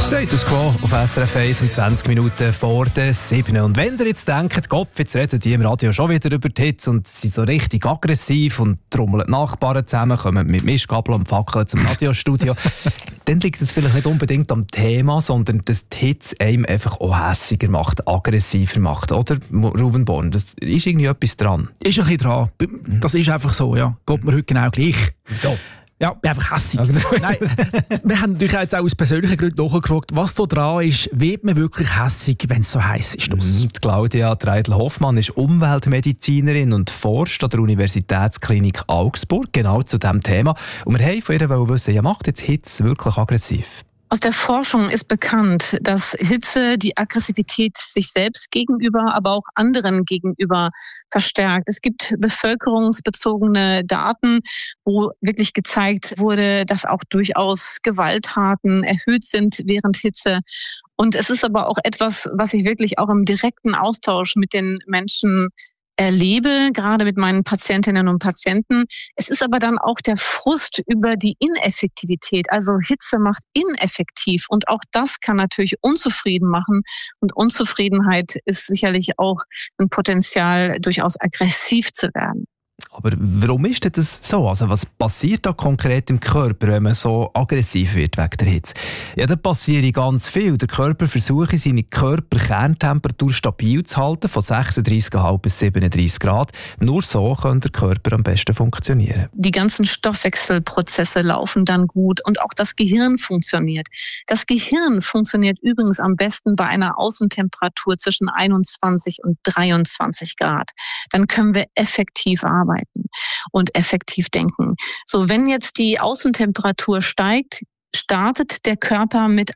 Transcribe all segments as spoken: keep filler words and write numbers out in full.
Status Quo auf S R F eins um zwanzig Minuten vor der sieben. Und wenn ihr jetzt denkt, Gott, jetzt reden die im Radio schon wieder über die Hitze und sind so richtig aggressiv und trommeln die Nachbarn zusammen, kommen mit Mischkabel und Fackeln zum Radiostudio, dann liegt das vielleicht nicht unbedingt am Thema, sondern dass die Hitze einem einfach auch hässiger macht, aggressiver macht, oder? Ruben Born, das ist irgendwie etwas dran. Ist ein bisschen dran. Das ist einfach so, ja. Geht mir heute genau gleich. Wieso? Ja, ich bin einfach hässig. Nein, wir haben natürlich jetzt auch aus persönlichen Gründen nachgefragt, was da dran ist. Wird man wirklich hässig, wenn es so heiß ist? Mhm. Claudia Treidl-Hoffmann ist Umweltmedizinerin und forscht an der Universitätsklinik Augsburg genau zu diesem Thema. Und wir wollten von ihr wissen, ja, macht jetzt Hitze wirklich aggressiv? Aus der Forschung ist bekannt, dass Hitze die Aggressivität sich selbst gegenüber, aber auch anderen gegenüber verstärkt. Es gibt bevölkerungsbezogene Daten, wo wirklich gezeigt wurde, dass auch durchaus Gewalttaten erhöht sind während Hitze. Und es ist aber auch etwas, was ich wirklich auch im direkten Austausch mit den Menschen erlebe, gerade mit meinen Patientinnen und Patienten. Es ist aber dann auch der Frust über die Ineffektivität. Also Hitze macht ineffektiv und auch das kann natürlich unzufrieden machen. Und Unzufriedenheit ist sicherlich auch ein Potenzial, durchaus aggressiv zu werden. Aber warum ist denn das so? Also was passiert da konkret im Körper, wenn man so aggressiv wird wegen der Hitze? Ja, da passiert ganz viel. Der Körper versucht, seine Körperkerntemperatur stabil zu halten, von sechsunddreissig Komma fünf bis siebenunddreissig Grad. Nur so kann der Körper am besten funktionieren. Die ganzen Stoffwechselprozesse laufen dann gut und auch das Gehirn funktioniert. Das Gehirn funktioniert übrigens am besten bei einer Außentemperatur zwischen einundzwanzig und dreiundzwanzig Grad. Dann können wir effektiv arbeiten und effektiv denken. So, wenn jetzt die Außentemperatur steigt, startet der Körper mit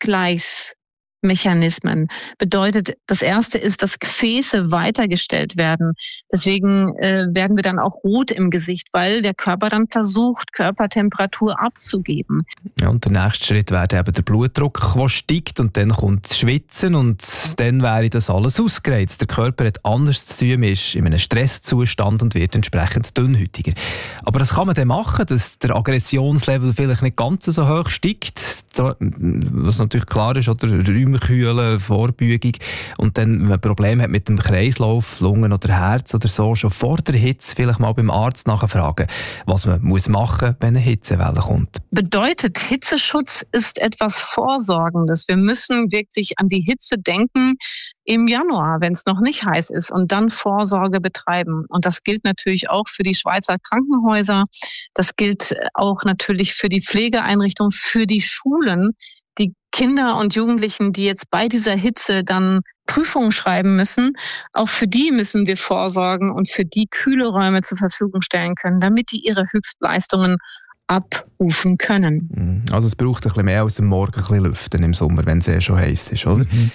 Ausgleichsmechanismen. Bedeutet, das erste ist, dass Gefäße weitergestellt werden. Deswegen äh, werden wir dann auch rot im Gesicht, weil der Körper dann versucht, Körpertemperatur abzugeben. Ja, und der nächste Schritt wäre eben der Blutdruck, der steigt und dann kommt das Schwitzen und dann wäre das alles ausgereizt. Der Körper hat anders zu tun, ist in einem Stresszustand und wird entsprechend dünnhäutiger. Aber das kann man dann machen, dass der Aggressionslevel vielleicht nicht ganz so hoch steigt, was natürlich klar ist, oder Räume kühlen, Vorbeugung und dann, wenn man Probleme hat mit dem Kreislauf, Lungen oder Herz oder so, schon vor der Hitze vielleicht mal beim Arzt nachfragen, was man muss machen muss, wenn eine Hitzewelle kommt. Bedeutet, Hitzeschutz ist etwas Vorsorgendes. Wir müssen wirklich an die Hitze denken im Januar, wenn es noch nicht heiß ist und dann Vorsorge betreiben. Und das gilt natürlich auch für die Schweizer Krankenhäuser. Das gilt auch natürlich für die Pflegeeinrichtungen, für die Schulen. Die Kinder und Jugendlichen, die jetzt bei dieser Hitze dann Prüfungen schreiben müssen, auch für die müssen wir vorsorgen und für die kühle Räume zur Verfügung stellen können, damit die ihre Höchstleistungen abrufen können. Also es braucht ein bisschen mehr als am Morgen ein bisschen lüften im Sommer, wenn es eh schon heiß ist, oder? Mhm.